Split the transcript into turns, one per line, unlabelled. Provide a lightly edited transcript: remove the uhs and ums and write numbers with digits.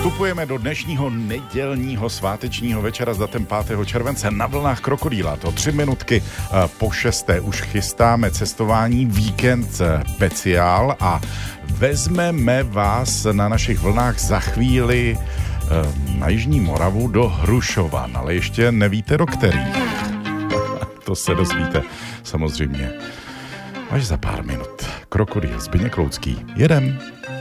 Vstupujeme do dnešního nedělního svátečního večera s datem 5. července na vlnách Krokodýla. To 3 minutky po 6. Už chystáme cestování víkend speciál a vezmeme vás na našich vlnách za chvíli na Jižní Moravu do Hrušovan, ale ještě nevíte do kterých. To se dozvíte samozřejmě až za pár minut. Krokodýl, Zbyněk Loucký. Jedem.